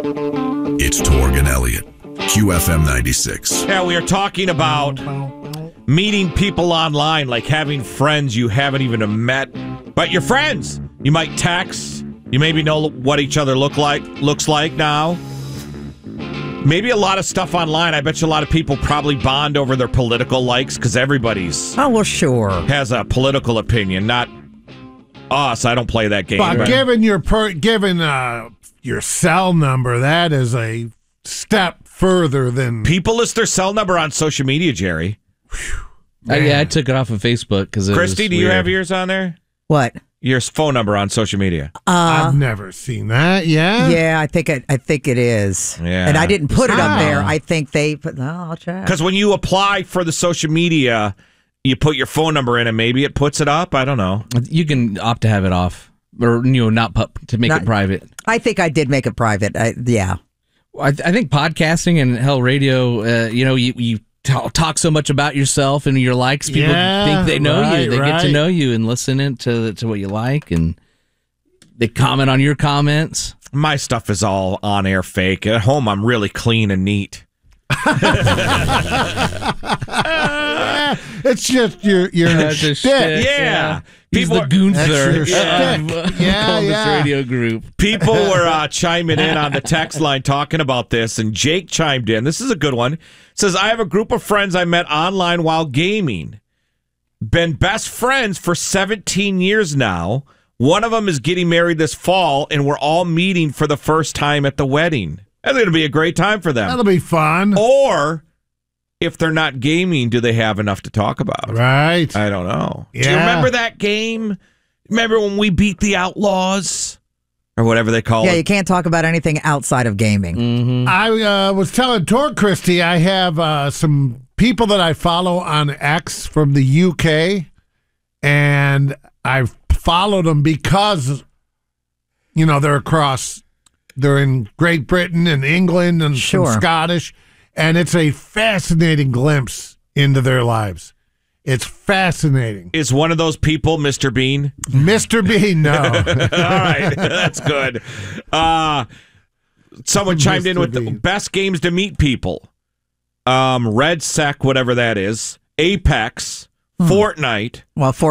It's Torg and Elliott, QFM 96. Yeah, we are talking about meeting people online, like having friends you haven't even met, but you're friends. You might text. You maybe know what each other looks like now. Maybe a lot of stuff online. I bet you a lot of people probably bond over their political likes because everybody's sure has a political opinion. Not us. I don't play that game. But given your cell number, that is a step further than people list their cell number on social media. Jerry, I took it off of Facebook because Christy, do you have yours on there? What? Your phone number on social media? I've never seen that. Yeah, yeah, I think it is. Yeah, and I didn't put it up there. I think they put. I'll check. Because when you apply for the social media, you put your phone number in, and maybe it puts it up. I don't know. You can opt to have it off, or not to make it private. I think I did make it private. Yeah. I think podcasting and radio. You talk so much about yourself and your likes. People think they know you. They get to know you and listen to what you like, and they comment on your comments. My stuff is all on-air fake. At home, I'm really clean and neat. It's just your shtick. Yeah. He's the Gunther of Columbus Radio Group. People were chiming in on the text line talking about this, and Jake chimed in. This is a good one. Says, I have a group of friends I met online while gaming. Been best friends for 17 years now. One of them is getting married this fall, and we're all meeting for the first time at the wedding. That's going to be a great time for them. That'll be fun. Or, if they're not gaming, do they have enough to talk about? Right. I don't know. Yeah. Do you remember that game? Remember when we beat the Outlaws? Or whatever they call it? Yeah, you can't talk about anything outside of gaming. Mm-hmm. I was telling Tor Christie, I have some people that I follow on X from the UK, and I've followed them because, they're in Great Britain and England and some Scottish, and it's a fascinating glimpse into their lives. It's fascinating. Is one of those people Mr. Bean? Mr. Bean, no. All right, that's good. Someone chimed in with the best games to meet people. Red Sec, whatever that is. Apex, Fortnite. Well,